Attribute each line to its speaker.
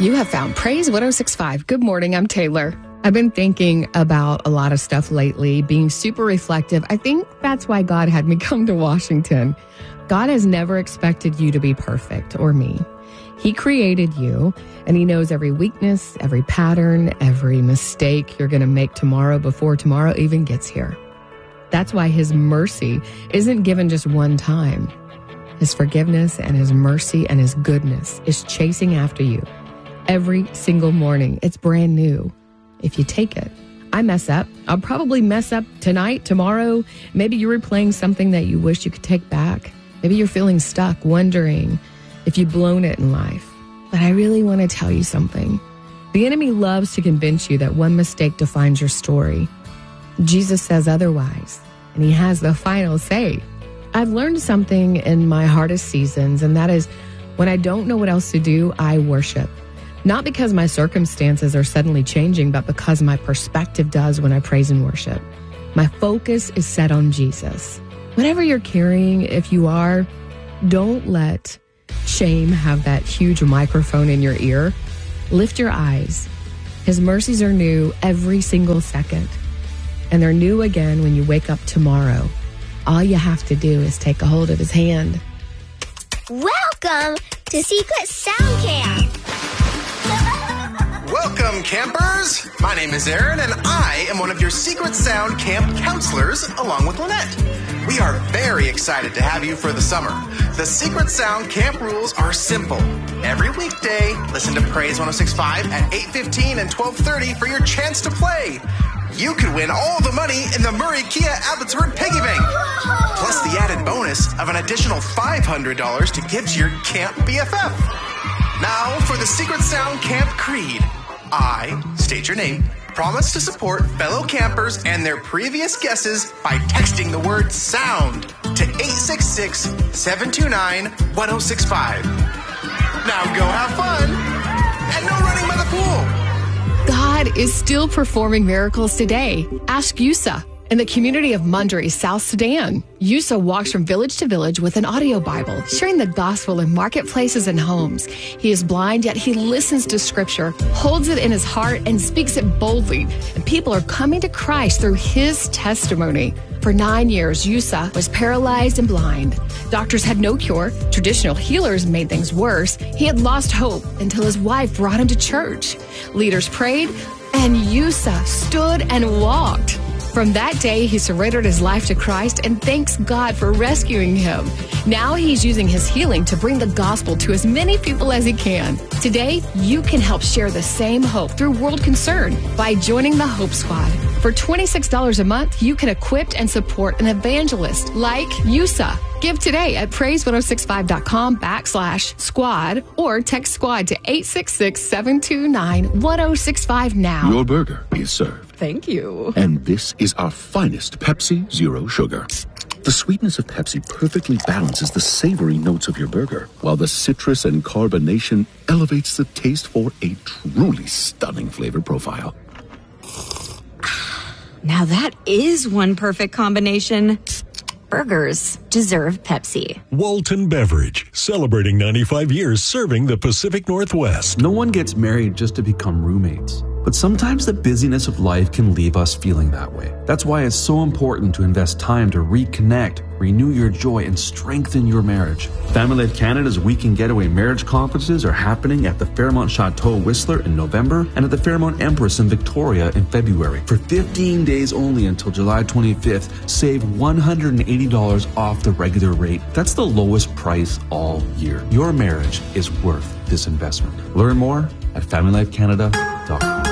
Speaker 1: You have found Praise 106.5. Good morning, I'm Taylor. I've been thinking about a lot of stuff lately, being super reflective. I think that's why God had me come to Washington. God has never expected you to be perfect, or me. He created you, and he knows every weakness, every pattern, every mistake you're going to make tomorrow before tomorrow even gets here. That's why his mercy isn't given just one time. His forgiveness and his mercy and his goodness is chasing after you every single morning. It's brand new if you take it. I mess up. I'll probably mess up tonight, tomorrow. Maybe you're replaying something that you wish you could take back. Maybe you're feeling stuck, wondering if you've blown it in life. But I really want to tell you something. The enemy loves to convince you that one mistake defines your story. Jesus says otherwise, and he has the final say. I've learned something in my hardest seasons, and that is when I don't know what else to do, I worship. Not because my circumstances are suddenly changing, but because my perspective does when I praise and worship. My focus is set on Jesus. Whatever you're carrying, if you are, don't let shame have that huge microphone in your ear. Lift your eyes. His mercies are new every single second, and they're new again when you wake up tomorrow. All you have to do is take a hold of his hand.
Speaker 2: Welcome to Secret Sound Camp.
Speaker 3: Welcome, campers! My name is Aaron, and I am one of your Secret Sound Camp counselors, along with Lynette. We are very excited to have you for the summer. The Secret Sound Camp rules are simple. Every weekday, listen to Praise 106.5 at 8:15 and 12:30 for your chance to play. You could win all the money in the Murray Kia Abbotsford Piggy Bank, plus the added bonus of an additional $500 to give to your Camp BFF. Now for the Secret Sound Camp Creed. I state your name, promise to support fellow campers and their previous guesses by texting the word SOUND to 866-729-1065. Now go have fun, and no running by the pool.
Speaker 1: God is still performing miracles today. Ask Yusa. In the community of Mundry, South Sudan, Yusa walks from village to village with an audio Bible, sharing the gospel in marketplaces and homes. He is blind, yet he listens to scripture, holds it in his heart, and speaks it boldly. And people are coming to Christ through his testimony. For 9 years, Yusa was paralyzed and blind. Doctors had no cure. Traditional healers made things worse. He had lost hope until his wife brought him to church. Leaders prayed, and Yusa stood and walked. From that day, he surrendered his life to Christ and thanks God for rescuing him. Now he's using his healing to bring the gospel to as many people as he can. Today, you can help share the same hope through World Concern by joining the Hope Squad. For $26 a month, you can equip and support an evangelist like Yusa. Give today at praise106.5.com/squad or text squad to 866-729-1065 now.
Speaker 4: Your burger is served.
Speaker 1: Thank you.
Speaker 4: And this is our finest Pepsi Zero Sugar. The sweetness of Pepsi perfectly balances the savory notes of your burger, while the citrus and carbonation elevates the taste for a truly stunning flavor profile.
Speaker 5: Now that is one perfect combination. Burgers deserve Pepsi.
Speaker 6: Walton Beverage, celebrating 95 years serving the Pacific Northwest.
Speaker 7: No one gets married just to become roommates. But sometimes the busyness of life can leave us feeling that way. That's why it's so important to invest time to reconnect, renew your joy, and strengthen your marriage. Family Life Canada's Weekend Getaway Marriage Conferences are happening at the Fairmont Chateau Whistler in November and at the Fairmont Empress in Victoria in February. For 15 days only until July 25th, save $180 off the regular rate. That's the lowest price all year. Your marriage is worth this investment. Learn more at FamilyLifeCanada.com.